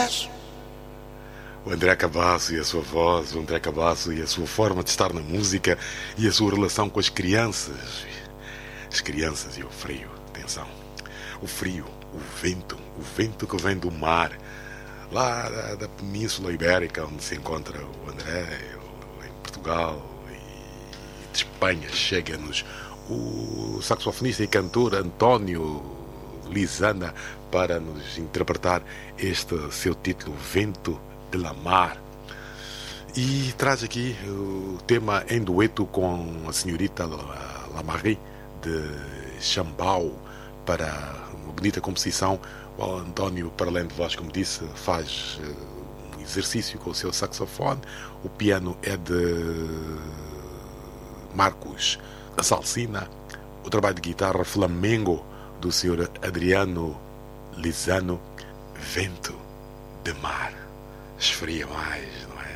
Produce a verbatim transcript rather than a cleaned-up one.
Aliás, O André Cabasso e a sua voz, o André Cabasso e a sua forma de estar na música e a sua relação com as crianças. As crianças e o frio, atenção. O frio, o vento, o vento que vem do mar, lá da, da Península Ibérica, onde se encontra o André, em Portugal e de Espanha, chega-nos o saxofonista e cantor António Lisana para nos interpretar este seu título, Vento de la Mar. E traz aqui o tema em dueto com a senhorita Lamarie de Chambau para uma bonita composição. O António, para além de voz, como disse, faz um exercício com o seu saxofone. O piano é de Marcos Salsina. O trabalho de guitarra Flamengo do senhor Adriano Lisano. Vento de mar. Esfria mais, não é?